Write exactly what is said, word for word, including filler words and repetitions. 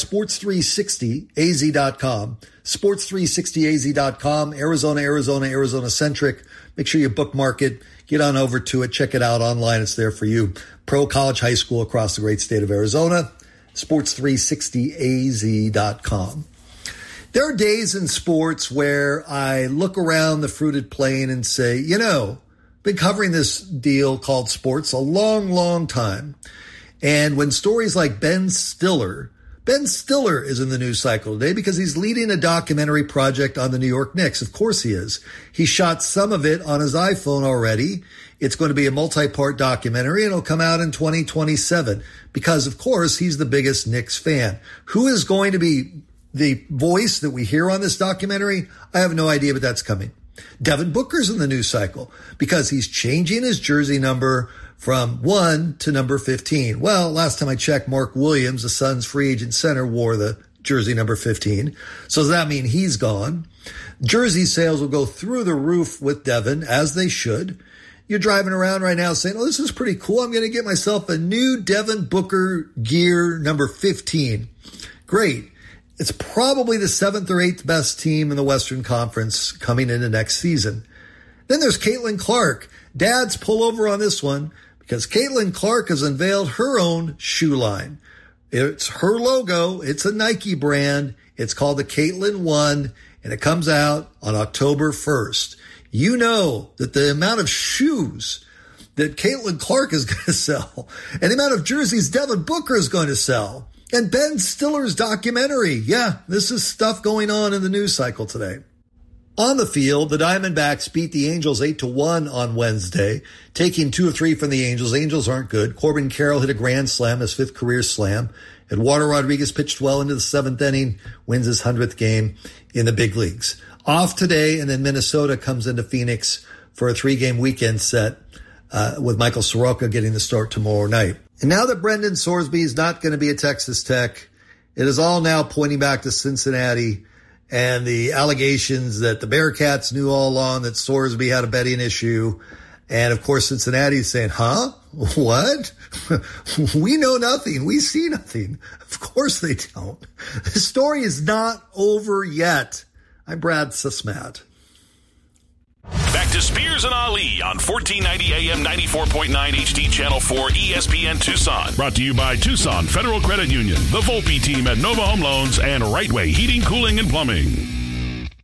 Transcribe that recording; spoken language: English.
sports three sixty A Z dot com. sports three sixty A Z dot com. Arizona, Arizona, Arizona centric. Make sure you bookmark it. Get on over to it. Check it out online. It's there for you. Pro, college, high school across the great state of Arizona. sports three sixty A Z dot com. There are days in sports where I look around the fruited plain and say, you know, been covering this deal called sports a long, long time. And when stories like Ben Stiller, Ben Stiller is in the news cycle today because he's leading a documentary project on the New York Knicks. Of course he is. He shot some of it on his iPhone already. It's going to be a multi-part documentary and it'll come out in twenty twenty-seven because, of course, he's the biggest Knicks fan. Who is going to be the voice that we hear on this documentary? I have no idea, but that's coming. Devin Booker's in the news cycle because he's changing his jersey number from one to number fifteen. Well, last time I checked, Mark Williams, the Suns free agent center, wore the jersey number fifteen. So does that mean he's gone? Jersey sales will go through the roof with Devin, as they should. You're driving around right now saying, oh, this is pretty cool. I'm going to get myself a new Devin Booker gear number fifteen. Great. It's probably the seventh or eighth best team in the Western Conference coming into next season. Then there's Caitlin Clark. Dads, pull over on this one because Caitlin Clark has unveiled her own shoe line. It's her logo. It's a Nike brand. It's called the Caitlin One, and it comes out on October first. You know that the amount of shoes that Caitlin Clark is going to sell and the amount of jerseys Devin Booker is going to sell. And Ben Stiller's documentary. Yeah, this is stuff going on in the news cycle today. On the field, the Diamondbacks beat the Angels eight to one on Wednesday, taking two of three from the Angels. Angels aren't good. Corbin Carroll hit a grand slam, his fifth career slam. Eduardo Rodriguez pitched well into the seventh inning, wins his hundredth game in the big leagues. Off today, and then Minnesota comes into Phoenix for a three-game weekend set uh, with Michael Soroka getting the start tomorrow night. And now that Brendan Sorsby is not going to be at Texas Tech, it is all now pointing back to Cincinnati and the allegations that the Bearcats knew all along that Sorsby had a betting issue. And, of course, Cincinnati is saying, huh? What? We know nothing. We see nothing. Of course they don't. The story is not over yet. I'm Brad Susmat. Back to Spears and Ali on fourteen ninety A M ninety-four point nine H D Channel four E S P N Tucson. Brought to you by Tucson Federal Credit Union, the Volpe team at Nova Home Loans, and Right Way Heating, Cooling, and Plumbing.